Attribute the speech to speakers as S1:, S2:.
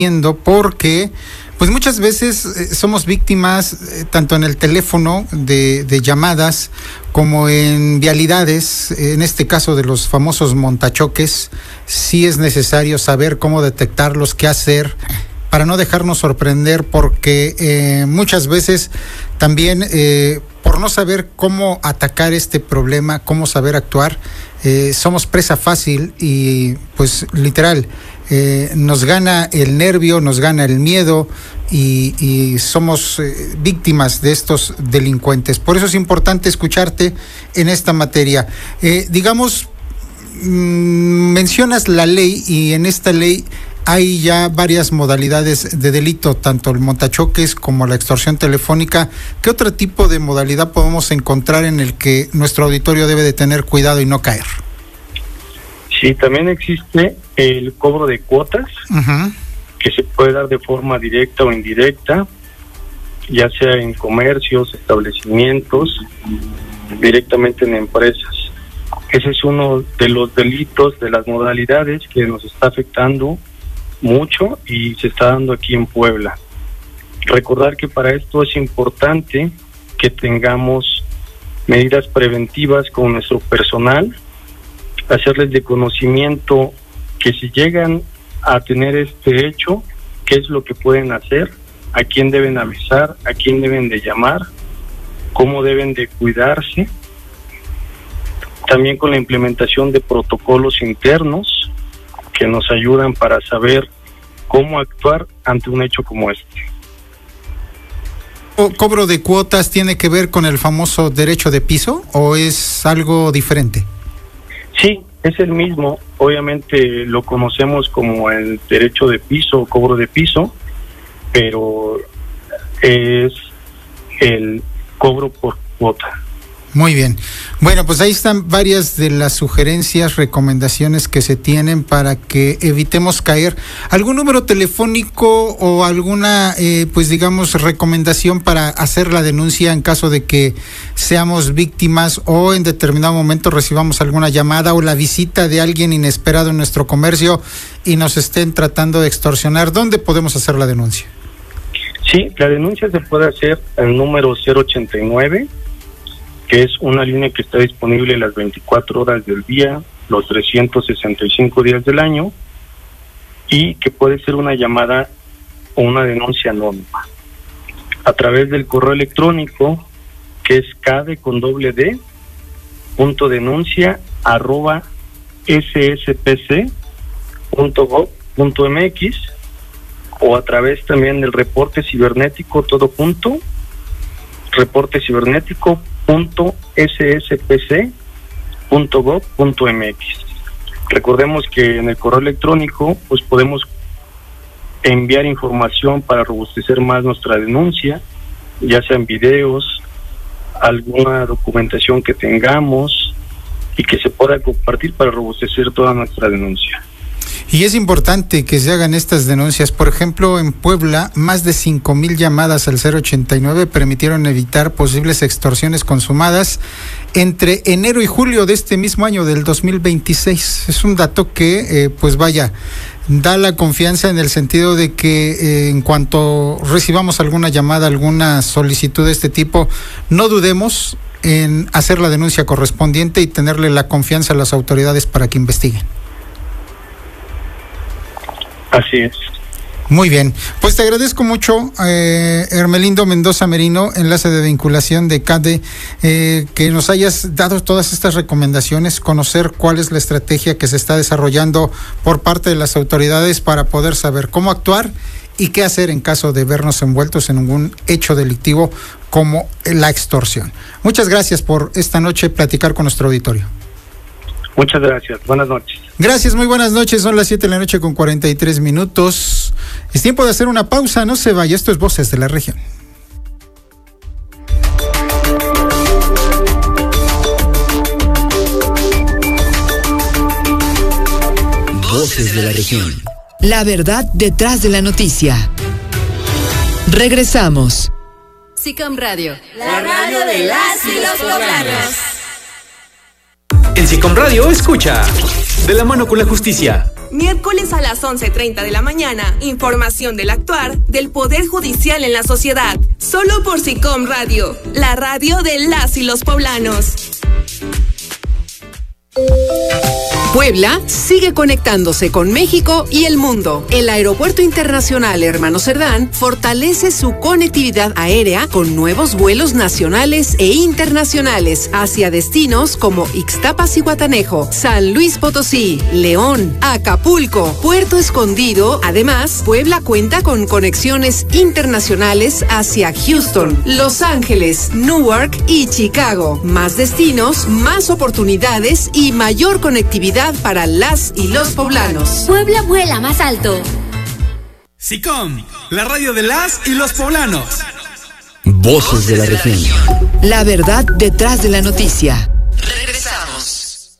S1: porque pues muchas veces somos víctimas tanto en el teléfono de llamadas como en vialidades, en este caso de los famosos montachoques. Sí es necesario saber cómo detectarlos, qué hacer para no dejarnos sorprender, porque muchas veces también por no saber cómo atacar este problema, cómo saber actuar, somos presa fácil y pues literal nos gana el nervio, nos gana el miedo y somos víctimas de estos delincuentes. Por eso es importante escucharte en esta materia. Mencionas la ley, y en esta ley hay ya varias modalidades de delito, tanto el montachoques como la extorsión telefónica. ¿Qué otro tipo de modalidad podemos encontrar en el que nuestro auditorio debe de tener cuidado y no caer?
S2: Sí, también existe el cobro de cuotas, que se puede dar de forma directa o indirecta, ya sea en comercios, establecimientos, directamente en empresas. Ese es uno de los delitos, de las modalidades que nos está afectando mucho y se está dando aquí en Puebla. Recordar que para esto es importante que tengamos medidas preventivas con nuestro personal, hacerles de conocimiento que si llegan a tener este hecho, qué es lo que pueden hacer, a quién deben avisar, a quién deben de llamar, cómo deben de cuidarse. También con la implementación de protocolos internos que nos ayudan para saber cómo actuar ante un hecho como este.
S1: ¿Cobro de cuotas tiene que ver con el famoso derecho de piso o es algo diferente?
S2: Sí, es el mismo. Obviamente lo conocemos como el derecho de piso o cobro de piso, pero es el cobro por cuota.
S1: Muy bien. Bueno, pues ahí están varias de las sugerencias, recomendaciones que se tienen para que evitemos caer. ¿Algún número telefónico o alguna, recomendación para hacer la denuncia en caso de que seamos víctimas o en determinado momento recibamos alguna llamada o la visita de alguien inesperado en nuestro comercio y nos estén tratando de extorsionar? ¿Dónde podemos hacer la denuncia?
S2: Sí, la denuncia se puede hacer al número 089, que es una línea que está disponible las 24 horas del día, los 365 días del año, y que puede ser una llamada o una denuncia anónima. A través del correo electrónico, que es cade.denuncia@sspc.gov.mx, o a través también del reporte cibernético, todo junto, reportecibernético.sspc.gov.mx. Recordemos que en el correo electrónico pues podemos enviar información para robustecer más nuestra denuncia, ya sean videos, alguna documentación que tengamos y que se pueda compartir para robustecer toda nuestra denuncia.
S1: Y es importante que se hagan estas denuncias. Por ejemplo, en Puebla, más de 5,000 llamadas al 089 permitieron evitar posibles extorsiones consumadas entre enero y julio de este mismo año, del 2026. Es un dato que, da la confianza en el sentido de que en cuanto recibamos alguna llamada, alguna solicitud de este tipo, no dudemos en hacer la denuncia correspondiente y tenerle la confianza a las autoridades para que investiguen.
S2: Así es.
S1: Muy bien, pues te agradezco mucho, Hermelindo Mendoza Merino, enlace de vinculación de CADE, que nos hayas dado todas estas recomendaciones, conocer cuál es la estrategia que se está desarrollando por parte de las autoridades para poder saber cómo actuar y qué hacer en caso de vernos envueltos en algún hecho delictivo como la extorsión. Muchas gracias por esta noche platicar con nuestro auditorio.
S2: Muchas gracias, buenas noches.
S1: Gracias, muy buenas noches, son las 7:43 p.m. Es tiempo de hacer una pausa, no se vaya, esto es Voces de la Región.
S3: Voces de la Región. La verdad detrás de la noticia. Regresamos.
S4: SICOM Radio, la radio de las y los poblanos.
S5: En SICOM Radio escucha De la mano con la justicia, miércoles a las 11:30 de la mañana. Información del actuar del Poder Judicial en la sociedad. Solo por SICOM Radio, la radio de las y los poblanos.
S3: Puebla sigue conectándose con México y el mundo. El Aeropuerto Internacional Hermano Cerdán fortalece su conectividad aérea con nuevos vuelos nacionales e internacionales hacia destinos como Ixtapas-Zihuatanejo, San Luis Potosí, León, Acapulco, Puerto Escondido. Además, Puebla cuenta con conexiones internacionales hacia Houston, Los Ángeles, Newark y Chicago. Más destinos, más oportunidades y mayor conectividad para las y los poblanos.
S4: Puebla vuela más alto.
S6: SICOM, la radio de las y los poblanos.
S3: Voces de la región. La verdad detrás de la noticia.